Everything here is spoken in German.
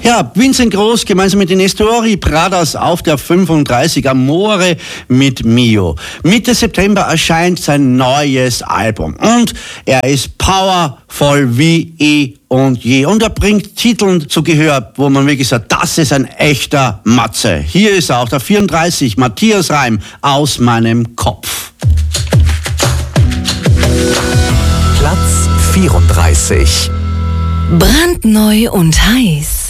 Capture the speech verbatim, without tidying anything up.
Ja, Vincent Groß gemeinsam mit den Nestori Pradas auf der fünfunddreißig Amore mit Mio. Mitte September erscheint sein neues Album und er ist powervoll wie eh und je. Und er bringt Titeln zu Gehör, wo man wirklich sagt, das ist ein echter Matze. Hier ist er auch der vierunddreißig, Matthias Reim, Aus meinem Kopf. Platz vierunddreißig. Brandneu und heiß.